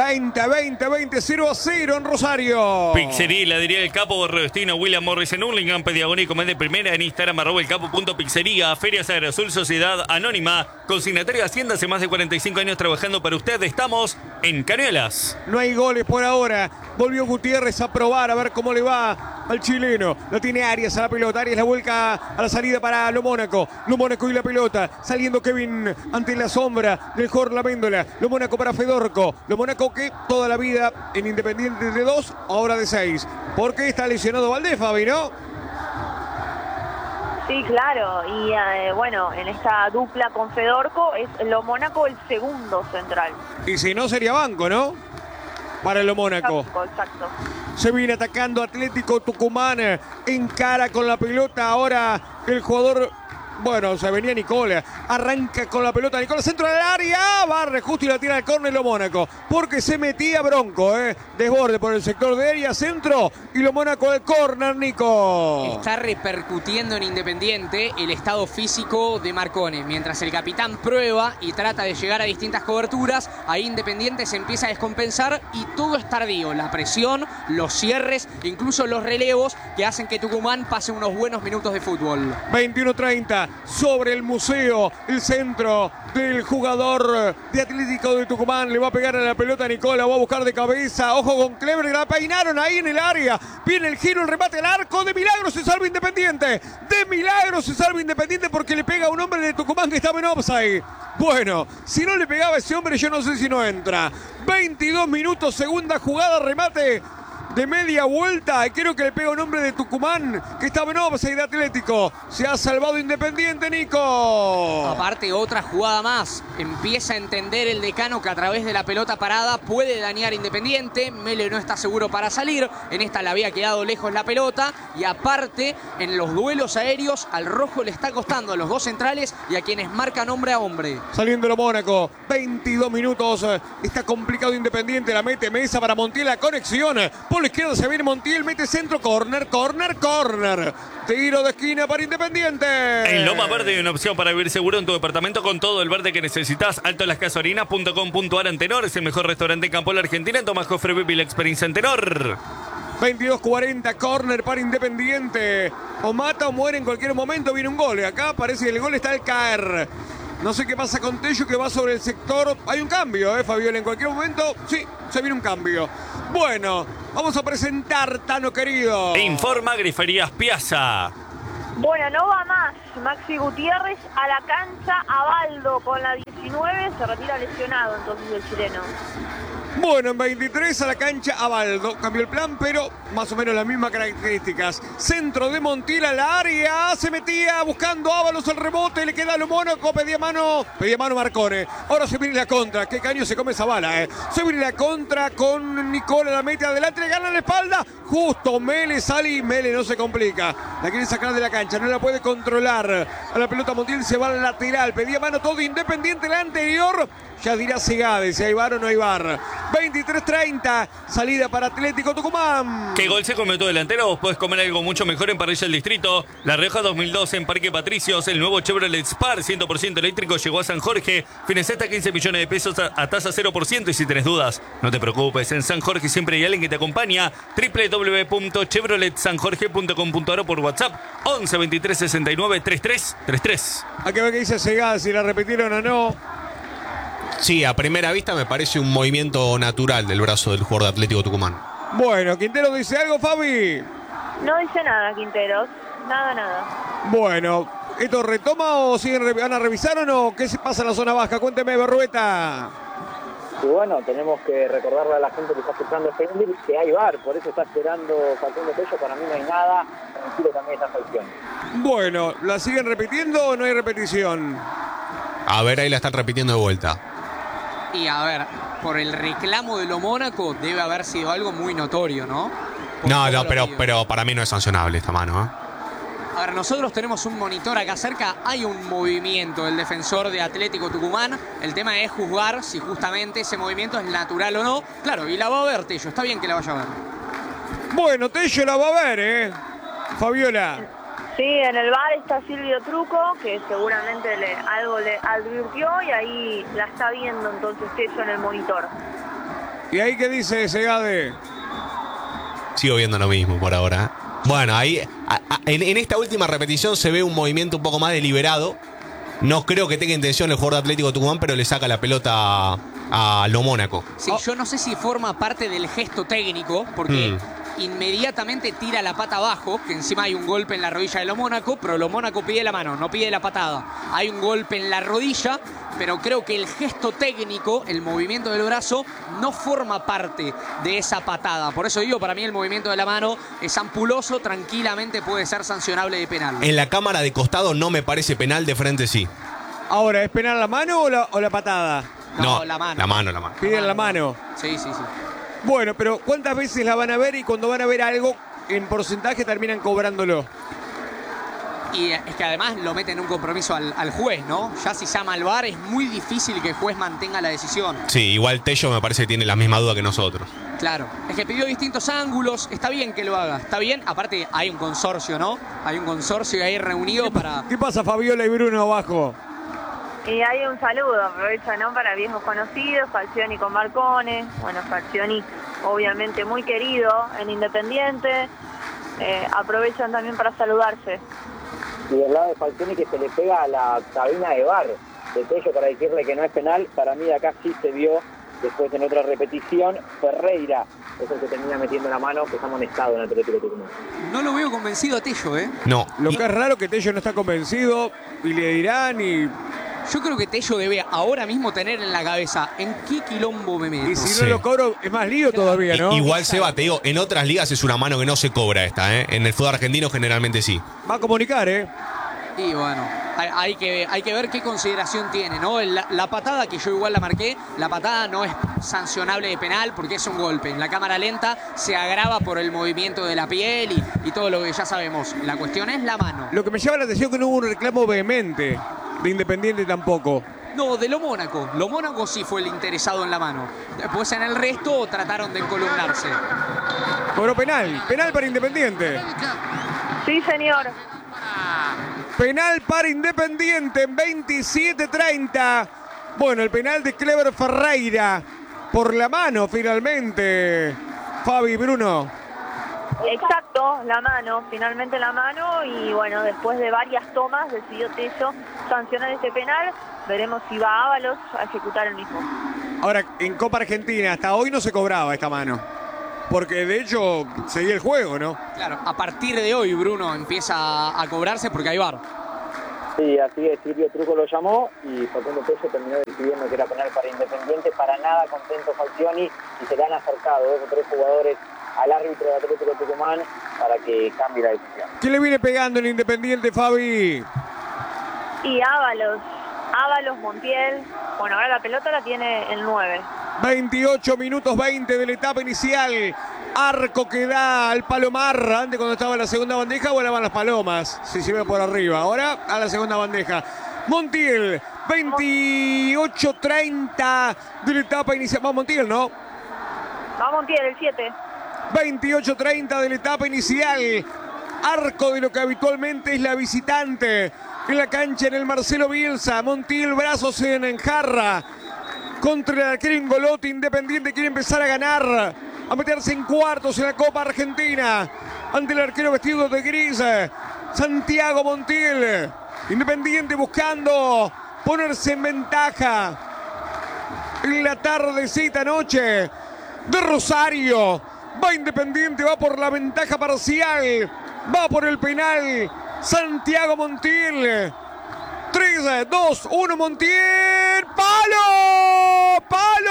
0-0 en Rosario. Pizzería, heladería del Capo, Borrodestino, William Morris en Hurlingham, Pediagón y Comende Primera en Instagram, @elcapo.pizzería, Ferias Aerosul, Sociedad Anónima, consignatario de Hacienda, hace más de 45 años trabajando para usted. Estamos en Cañuelas. No hay goles por ahora. Volvió Gutiérrez a probar, a ver cómo le va al chileno. Lo tiene Arias a la pelota. Arias la vuelca a la salida para Lo Mónaco. Lo Mónaco y la pelota. Saliendo Kevin ante la sombra del Jorge Laméndola. Lo Mónaco para Fedorco. Lo Mónaco que toda la vida en Independiente de 2, ahora de 6. ¿Por qué está lesionado Valdés, Fabi, no? Sí, claro, y bueno, en esta dupla con Fedorco es Lo Mónaco el segundo central. Y si no, sería banco, ¿no? Para Lo Mónaco. Exacto. Se viene atacando Atlético Tucumán. Encara con la pelota ahora el jugador. Bueno, se venía Nicola. Arranca con la pelota Nicola. Centro del área. Barre justo y la tira al córner Lo Mónaco. Porque se metía Bronco, desborde por el sector de área. Centro. Y Lo Mónaco al córner, Nico. Está repercutiendo en Independiente el estado físico de Marcone. Mientras el capitán prueba y trata de llegar a distintas coberturas, ahí Independiente se empieza a descompensar y todo es tardío. La presión, los cierres, incluso los relevos que hacen que Tucumán pase unos buenos minutos de fútbol. 21-30. Sobre el Museo, el centro del jugador de Atlético de Tucumán. Le va a pegar a la pelota a Nicola, va a buscar de cabeza. Ojo con Kleber, la peinaron ahí en el área. Viene el giro, el remate al arco. De milagro se salva Independiente. De milagro se salva Independiente porque le pega a un hombre de Tucumán que estaba en offside. Bueno, si no le pegaba a ese hombre, yo no sé si no entra. 22 minutos, segunda jugada, remate de media vuelta, y creo que le pega un hombre de Tucumán que estaba en offside de Atlético. Se ha salvado Independiente, Nico. Aparte, otra jugada más. Empieza a entender el decano que a través de la pelota parada puede dañar Independiente. Mele no está seguro para salir. En esta le había quedado lejos la pelota. Y aparte, en los duelos aéreos, al rojo le está costando a los dos centrales y a quienes marcan hombre a hombre. Saliendo Lo Mónaco, 22 minutos. Está complicado Independiente. La mete Mesa para Montiel. La conexión por la izquierda se viene Montiel. Mete centro. Corner. Tiro de esquina para Independiente. En Loma Verde hay una opción para vivir seguro en tu departamento con todo el verde que necesitas. altolascasorinas.com.ar. Antenor es el mejor restaurante en Campo de la Argentina. Tomás Cofre, vive la experiencia Antenor. 22-40, córner para Independiente. O mata o muere en cualquier momento. Viene un gol. Acá parece que el gol está al caer. No sé qué pasa con Tello, que va sobre el sector. Hay un cambio, Fabiola. En cualquier momento, sí, se viene un cambio. Bueno, vamos a presentar, Tano querido. Informa Griferías Piazza. Bueno, no va más. Maxi Gutiérrez a la cancha. Abaldo con la 19. Se retira lesionado entonces el chileno. Bueno, en 23 a la cancha Abaldo. Cambió el plan, pero más o menos las mismas características. Centro de Montiel al área. Se metía buscando Ábalos el rebote. Le queda a Lo Mónaco. Pedía mano Marcone. Ahora se viene la contra. Qué caño se come esa bala, Se viene la contra con Nicola. La mete adelante. Le gana la espalda. Justo Mele sale y Mele no se complica. La quiere sacar de la cancha. No la puede controlar. A la pelota Montiel se va al lateral. Pedía mano todo Independiente. La anterior. Ya dirá Segade si hay VAR o no hay VAR. 23-30, salida para Atlético Tucumán. ¿Qué gol se comió tu delantero? Vos podés comer algo mucho mejor en Parrilla del Distrito. La Rioja 2012 en Parque Patricios. El nuevo Chevrolet Spar 100% eléctrico llegó a San Jorge. Financiaste a 15 millones de pesos a tasa 0%. Y si tenés dudas, no te preocupes. En San Jorge siempre hay alguien que te acompaña. www.chevroletsanjorge.com.ar o por WhatsApp 11 23 69 33 33. Hay que ver qué dice Segade, si la repitieron o no. Sí, a primera vista me parece un movimiento natural del brazo del jugador de Atlético Tucumán. Bueno, ¿Quintero dice algo, Fabi? No dice nada, Quinteros. Nada. Bueno, ¿esto retoma o van a revisar o no? ¿Qué se pasa en la zona baja? Cuénteme, Berrueta. Y bueno, tenemos que recordarle a la gente que está escuchando este vídeo que hay VAR, por eso está esperando Facundo Tello. Para mí no hay nada, tranquilo también esta sección. Bueno, ¿la siguen repitiendo o no hay repetición? A ver, ahí la están repitiendo de vuelta. Y a ver, por el reclamo de Lo Mónaco debe haber sido algo muy notorio, ¿no? No, pero para mí no es sancionable esta mano, Ahora, nosotros tenemos un monitor acá cerca, hay un movimiento del defensor de Atlético Tucumán. El tema es juzgar si justamente ese movimiento es natural o no. Claro, y la va a ver Tello, está bien que la vaya a ver. Bueno, Tello la va a ver, Fabiola. Sí, en el bar está Silvio Truco, que seguramente algo le advirtió y ahí la está viendo entonces Tello en el monitor. ¿Y ahí qué dice Segade? Sigo viendo lo mismo por ahora. Bueno, ahí en esta última repetición se ve un movimiento un poco más deliberado. No creo que tenga intención el jugador de Atlético Tucumán, pero le saca la pelota a lo Mónaco. Sí, yo no sé si forma parte del gesto técnico, porque inmediatamente tira la pata abajo, que encima hay un golpe en la rodilla de lo Mónaco, pero lo Mónaco pide la mano, no pide la patada. Hay un golpe en la rodilla, pero creo que el gesto técnico, el movimiento del brazo, no forma parte de esa patada. Por eso digo, para mí el movimiento de la mano es ampuloso, tranquilamente puede ser sancionable de penal. En la cámara de costado no me parece penal, de frente sí. Ahora, ¿es penal la mano o la patada? No, la mano. La mano. Piden la mano. Sí. Bueno, pero ¿cuántas veces la van a ver y cuando van a ver algo en porcentaje terminan cobrándolo? Y es que además lo meten en un compromiso al juez, ¿no? Ya si llama al VAR es muy difícil que el juez mantenga la decisión. Sí, igual Tello me parece que tiene la misma duda que nosotros. Claro, es que pidió distintos ángulos, está bien que lo haga, está bien. Aparte hay un consorcio, ¿no? Hay un consorcio ahí reunido para... ¿Qué pasa, Fabiola y Bruno abajo? Y hay un saludo, aprovecho, ¿no? Para viejos conocidos, Falcioni con Marcone. Bueno, Falcioni obviamente muy querido en Independiente. Aprovechan también para saludarse. Y del lado de Falcioni, que se le pega a la cabina de VAR de Tello para decirle que no es penal. Para mí acá sí se vio, después en otra repetición, Ferreira es el que termina metiendo la mano, que está amonestado en el Atlético Tucumán. No lo veo convencido a Tello, ¿eh? No. Lo que es raro que Tello no está convencido y le dirán y Yo creo que Tello debe ahora mismo tener en la cabeza en qué quilombo me meto. si Sí. no lo cobro es más lío todavía, ¿no? Igual, Seba, te digo, en otras ligas es una mano que no se cobra esta, ¿eh? En el fútbol argentino generalmente sí. Va a comunicar, Y bueno, hay que ver qué consideración tiene, ¿no? La patada, que yo igual la marqué, la patada no es sancionable de penal porque es un golpe. En la cámara lenta se agrava por el movimiento de la piel y todo lo que ya sabemos. La cuestión es la mano. Lo que me llama la atención es que no hubo un reclamo vehemente de Independiente tampoco. No, de lo Mónaco. Lo Mónaco sí fue el interesado en la mano. Después en el resto trataron de encolumnarse. Cobró penal para Independiente. Sí, señor. Penal para Independiente en 27-30. Bueno, el penal de Cleber Ferreira por la mano finalmente. Fabi, Bruno. Exacto, la mano, finalmente la mano. Y bueno, después de varias tomas decidió Tello sancionar este penal. Veremos si va Ábalos a ejecutar el mismo. Ahora, en Copa Argentina hasta hoy no se cobraba esta mano. Porque de hecho seguía el juego, ¿no? Claro, a partir de hoy Bruno empieza a cobrarse porque hay VAR. Sí, así es, Silvio Truco lo llamó y Facundo Tello terminó decidiendo que era penal para Independiente. Para nada contento Falcioni y se le han acercado 2 o 3 jugadores al árbitro de Atlético Tucumán para que cambie la decisión. ¿Qué le viene pegando el Independiente, Fabi? Y Ábalos, Montiel. Bueno, ahora la pelota la tiene el 9. 28 minutos 20 de la etapa inicial. Arco que da al Palomar. Antes, cuando estaba en la segunda bandeja, volaban las palomas. Si se ve por arriba. Ahora a la segunda bandeja. Montiel, 28-30 de la etapa inicial. Vamos, Montiel, ¿no? Va Montiel, el 7. 28-30 de la etapa inicial. Arco de lo que habitualmente es la visitante. En la cancha, en el Marcelo Bielsa. Montiel, brazos en jarra. Contra el arquero Ingolotti. Independiente quiere empezar a ganar, a meterse en cuartos en la Copa Argentina ante el arquero vestido de gris, Santiago Montiel. Independiente buscando ponerse en ventaja en la tardecita noche de Rosario. Va Independiente, va por la ventaja parcial, va por el penal Santiago Montiel. 3, 2, 1, Montiel. ¡Palo!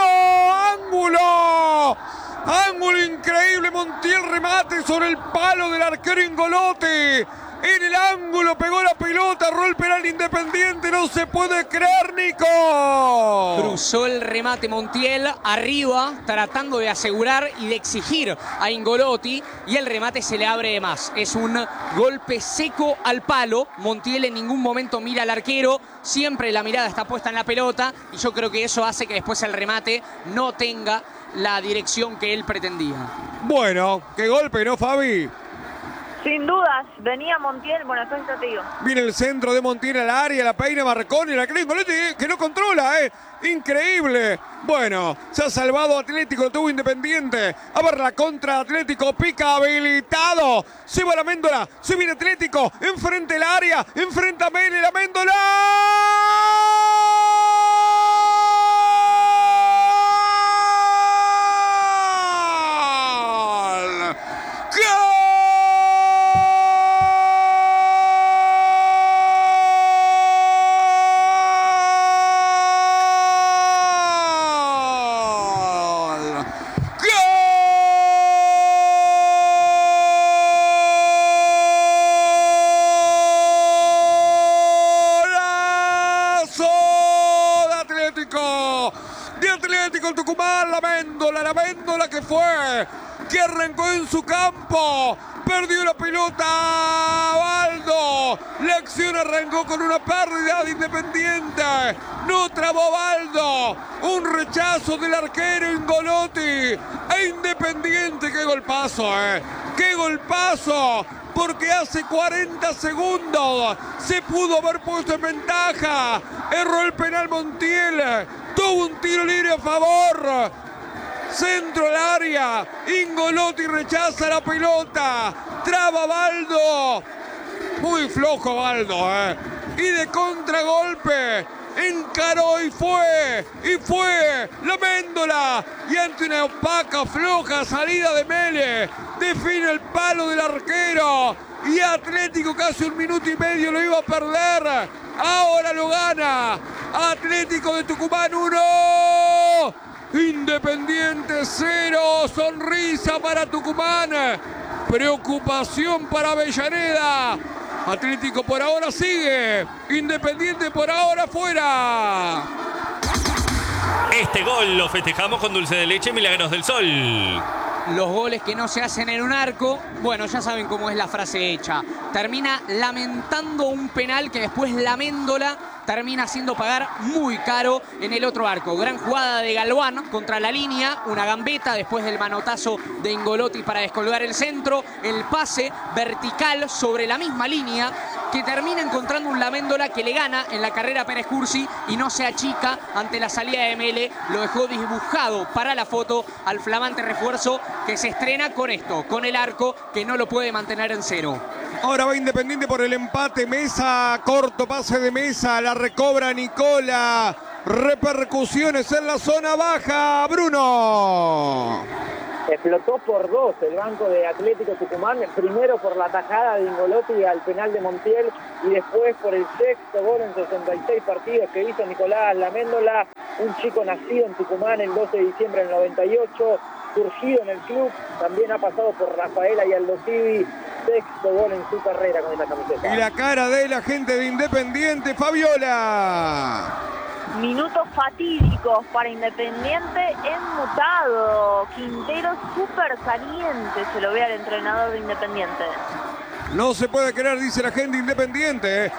¡Ángulo! ¡Ángulo increíble! Montiel remate sobre el palo del arquero Ingolotti. En el ángulo pegó la pelota, erró el penal Independiente, no se puede creer, Nico. Cruzó el remate Montiel arriba, tratando de asegurar y de exigir a Ingolotti, y el remate se le abre de más. Es un golpe seco al palo. Montiel en ningún momento mira al arquero, siempre la mirada está puesta en la pelota, y yo creo que eso hace que después el remate no tenga la dirección que él pretendía. Bueno, qué golpe, ¿no, Fabi? Sin dudas, venía Montiel, bueno, después ya te digo. Viene el centro de Montiel al área, la peina Marconi, la cree Ingolotti, que no controla, increíble. Bueno, se ha salvado Atlético, tuvo Independiente. A ver la contra de Atlético, pica habilitado. Se va la Méndola, se viene Atlético, enfrente del área, enfrente a Mele, la Méndola. De Atlético Tucumán, la Méndola que fue, que arrancó en su campo, perdió la pelota, Baldo, la acción arrancó con una pérdida de Independiente, no trabó Baldo, un rechazo del arquero Ingolotti, e Independiente, qué golpazo, qué golpazo, porque hace 40 segundos se pudo haber puesto en ventaja, erró el penal Montiel, tuvo un tiro libre a favor, centro al área, Ingolotti rechaza la pelota, traba Baldo, muy flojo Baldo, y de contragolpe, encaró y fue la Méndola, y ante una opaca, floja salida de Mele, define el palo del arquero, y Atlético casi un minuto y medio lo iba a perder, ahora lo gana, Atlético de Tucumán 1, Independiente 0, sonrisa para Tucumán, preocupación para Avellaneda. Atlético por ahora sigue, Independiente por ahora fuera. Este gol lo festejamos con dulce de leche Milagros del Sol. Los goles que no se hacen en un arco, bueno, ya saben cómo es la frase hecha. Termina lamentando un penal que después la Méndola termina haciendo pagar muy caro en el otro arco. Gran jugada de Galván contra la línea, una gambeta después del manotazo de Ingolotti para descolgar el centro, el pase vertical sobre la misma línea que termina encontrando un la Méndola que le gana en la carrera a Pérez Cursi y no se achica ante la salida de Mele. Lo dejó dibujado para la foto al flamante refuerzo que se estrena con esto, con el arco que no lo puede mantener en cero. Ahora va Independiente por el empate, Mesa, corto pase de Mesa, la recobra Nicola, repercusiones en la zona baja, Bruno. Explotó por dos el banco de Atlético Tucumán, primero por la tajada de Ingolotti al penal de Montiel y después por el sexto gol en 66 partidos que hizo Nicolás Laméndola, un chico nacido en Tucumán el 12 de diciembre del 98, surgido en el club, también ha pasado por Rafaela y Aldo Civi, sexto gol en su carrera con esta camiseta. Y la cara de la gente de Independiente, Fabiola. Minutos fatídicos para Independiente enmutado. Quintero súper caliente, se lo ve al entrenador de Independiente. No se puede creer, dice la gente Independiente.